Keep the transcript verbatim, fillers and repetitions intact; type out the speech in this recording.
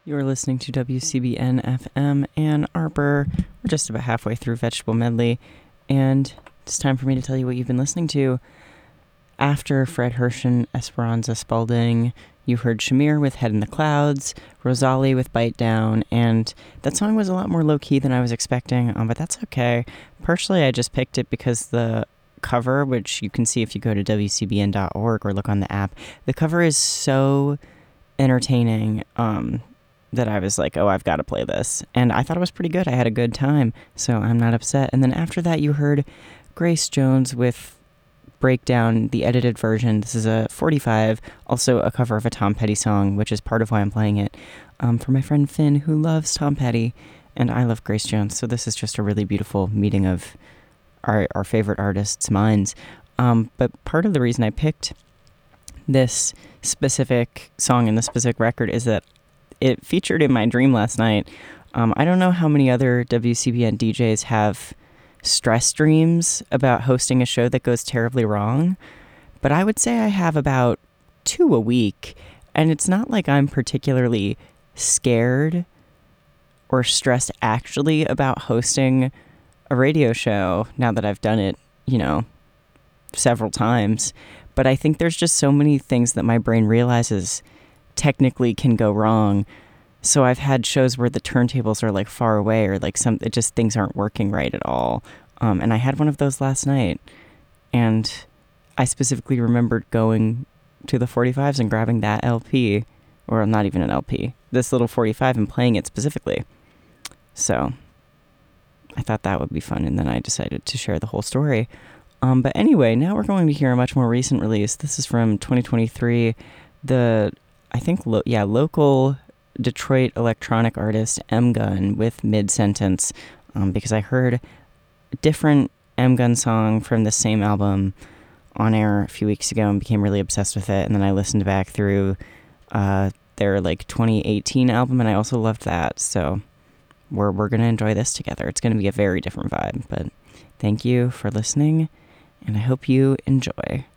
You're listening to W C B N F M Ann Arbor. We're just about halfway through Vegetable Medley, and it's time for me to tell you what you've been listening to. After Fred Hersch and Esperanza Spalding, you heard Shamir with Head in the Clouds, Rosalie with Bite Down, and that song was a lot more low-key than I was expecting, um, but that's okay. Partially, I just picked it because the cover, which you can see if you go to W C B N dot org or look on the app, the cover is so entertaining um, that I was like, oh, I've got to play this. And I thought it was pretty good. I had a good time, so I'm not upset. And then after that, you heard Grace Jones with Breakdown, the edited version. This is a forty-five, also a cover of a Tom Petty song, which is part of why I'm playing it, um, for my friend Finn, who loves Tom Petty, and I love Grace Jones. So this is just a really beautiful meeting of our, our favorite artists' minds. Um, but part of the reason I picked this specific song and this specific record is that it featured in my dream last night. Um, I don't know how many other W C B N D Js have stress dreams about hosting a show that goes terribly wrong, but I would say I have about two a week, and it's not like I'm particularly scared or stressed actually about hosting a radio show now that I've done it, you know, several times. But I think there's just so many things that my brain realizes technically can go wrong. So I've had shows where the turntables are like far away, or like some, it just, things aren't working right at all. Um, and I had one of those last night, and I specifically remembered going to the forty-fives and grabbing that L P, or not even an L P, this little forty-five, and playing it specifically. So I thought that would be fun, and then I decided to share the whole story. Um, but anyway, now we're going to hear a much more recent release. This is from twenty twenty-three. The, I think, lo- yeah, local Detroit electronic artist M Gun with Mid-Sentence, um, because I heard a different M Gun song from the same album on air a few weeks ago and became really obsessed with it, and then I listened back through uh, their like twenty eighteen album, and I also loved that, so we're, we're going to enjoy this together. It's going to be a very different vibe, but thank you for listening, and I hope you enjoy.